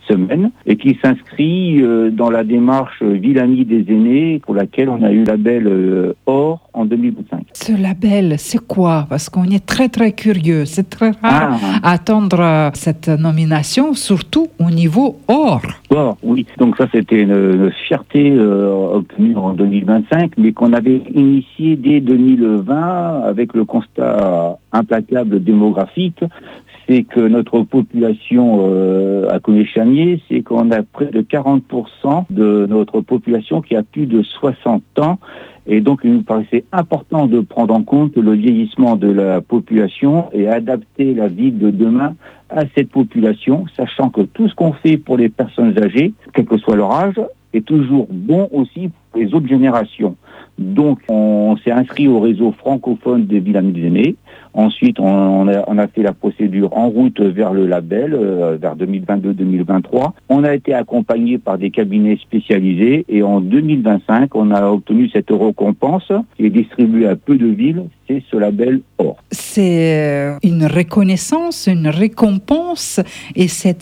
semaine et qui s'inscrit dans la démarche Ville Amie des aînés pour laquelle on a eu le label Or en 2025. Ce label, c'est quoi? Parce qu'on est très très curieux. C'est très rare à attendre cette nomination, surtout au niveau Or. Or, oui. Donc ça, c'était une fierté obtenue en 2025, mais qu'on avait initiée dès 2020 avec le constat implacable démographique. C'est que notre population à Coné-Chamiers, c'est qu'on a près de 40% de notre population qui a plus de 60 ans. Et donc, il nous paraissait important de prendre en compte le vieillissement de la population et adapter la ville de demain à cette population, sachant que tout ce qu'on fait pour les personnes âgées, quel que soit leur âge, est toujours bon aussi pour les autres générations. Donc, on s'est inscrit au réseau francophone des villes amies des aînés. Ensuite, on a fait la procédure en route vers le label, vers 2022-2023. On a été accompagné par des cabinets spécialisés et en 2025, on a obtenu cette récompense qui est distribuée à peu de villes. C'est ce label Or. C'est une reconnaissance, une récompense et cette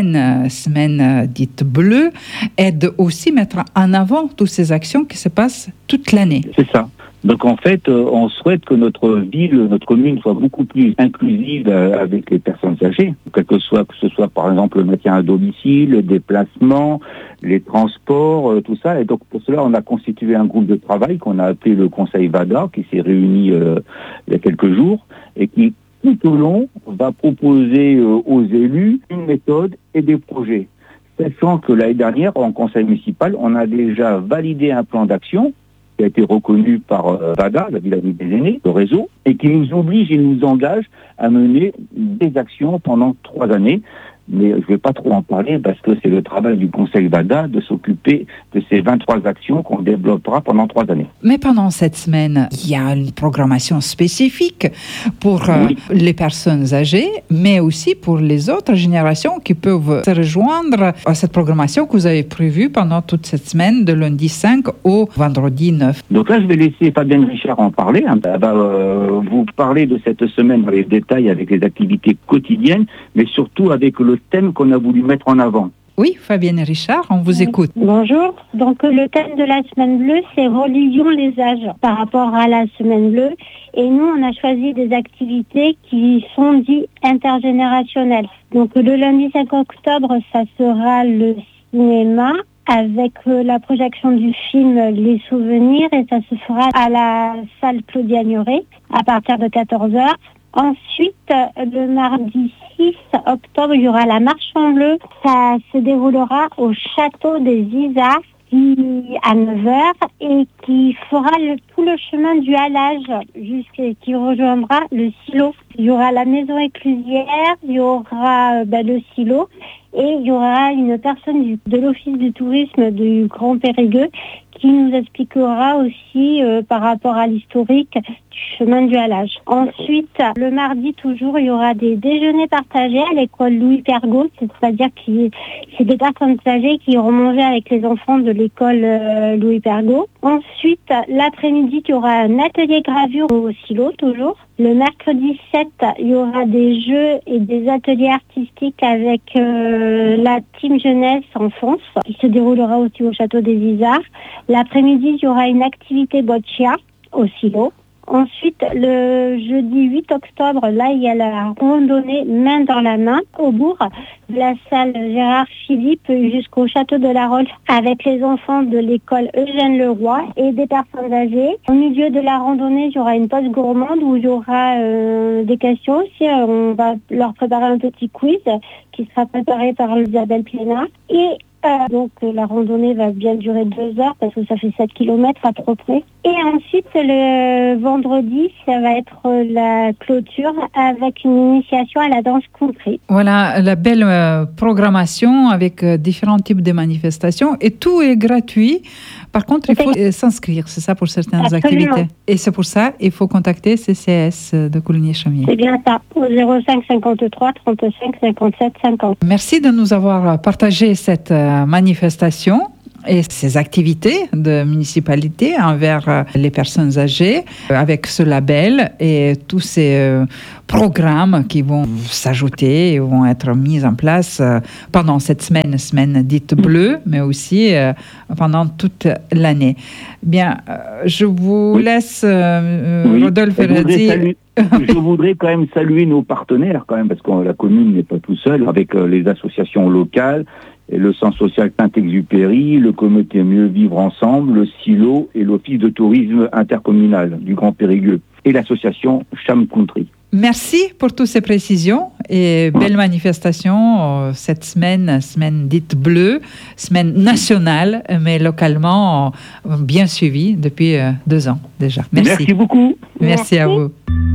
semaine dite bleue, aide aussi à mettre en avant toutes ces actions qui se passent toute l'année. C'est ça. Donc en fait, on souhaite que notre ville, notre commune soit beaucoup plus inclusive avec les personnes âgées, que ce soit par exemple le maintien à domicile, le déplacement, les transports, tout ça. Et donc pour cela, on a constitué un groupe de travail qu'on a appelé le Conseil VADA, qui s'est réuni il y a quelques jours et qui tout au long va proposer aux élus une méthode et des projets. Sachant que l'année dernière, en conseil municipal, on a déjà validé un plan d'action qui a été reconnu par VADA, la Ville Amie des aînés, le réseau, et qui nous oblige et nous engage à mener des actions pendant 3 années. Mais je ne vais pas trop en parler parce que c'est le travail du Conseil VADA de s'occuper de ces 23 actions qu'on développera pendant 3 années. Mais pendant cette semaine, il y a une programmation spécifique pour les personnes âgées, mais aussi pour les autres générations qui peuvent se rejoindre à cette programmation que vous avez prévue pendant toute cette semaine, de lundi 5 au vendredi 9. Donc là, je vais laisser Fabienne Richard en parler. Elle va vous parler de cette semaine dans les détails avec les activités quotidiennes, mais surtout avec le thème qu'on a voulu mettre en avant. Oui, Fabienne Richard, on vous écoute. Bonjour. Donc le thème de la semaine bleue, c'est religion les âges par rapport à la semaine bleue. Et nous, on a choisi des activités qui sont dites intergénérationnelles. Donc le lundi 5 octobre, ça sera le cinéma avec la projection du film Les Souvenirs et ça se fera à la salle Claudia Nuret à partir de 14h. Ensuite, le mardi 6 octobre, il y aura la marche en bleu. Ça se déroulera au château des Isards à 9h et qui fera tout le chemin du halage qui rejoindra le silo. Il y aura la maison éclusière, il y aura le silo et il y aura une personne de l'Office du tourisme du Grand Périgueux qui nous expliquera aussi par rapport à l'historique du chemin du halage. Ensuite, le mardi toujours, il y aura des déjeuners partagés à l'école Louis Pergaud, c'est-à-dire que c'est des personnes âgées qui iront manger avec les enfants de l'école Louis Pergaud. Ensuite, l'après-midi, il y aura un atelier gravure au silo toujours. Le mercredi 7, il y aura des jeux et des ateliers artistiques avec la team jeunesse enfance qui se déroulera aussi au château des Isards. L'après-midi, il y aura une activité boccia au silo. Ensuite, le jeudi 8 octobre, là, il y a la randonnée main dans la main au bourg de la salle Gérard Philippe jusqu'au château de la Roche avec les enfants de l'école Eugène Leroy et des personnes âgées. Au milieu de la randonnée, il y aura une pause gourmande où il y aura des questions aussi. On va leur préparer un petit quiz qui sera préparé par Isabelle Plénat. Et donc la randonnée va bien durer 2 heures parce que ça fait 7 km à peu près. Et ensuite le vendredi, ça va être la clôture avec une initiation à la danse country. Voilà la belle programmation avec différents types de manifestations et tout est gratuit. Par contre, il faut s'inscrire, c'est ça pour certaines activités. Et c'est pour ça il faut contacter CCS de Coligny-Chamiers. C'est bien ça, au 05 53 35 57 50. Merci de nous avoir partagé cette manifestation et ces activités de municipalité envers les personnes âgées avec ce label et tous ces programmes qui vont s'ajouter et vont être mis en place pendant cette semaine dite bleue, mais aussi pendant toute l'année. Bien, je vous laisse, Rodolphe Radzi. Je voudrais quand même saluer nos partenaires, quand même, parce que la commune n'est pas tout seul, avec les associations locales, et le Centre social Saint-Exupéry, le comité Mieux Vivre Ensemble, le Silo et l'Office de tourisme intercommunal du Grand Périgueux, et l'association Cham Country. Merci pour toutes ces précisions et belle manifestation cette semaine dite bleue, semaine nationale, mais localement bien suivie depuis 2 ans déjà. Merci. Merci beaucoup. Merci à vous.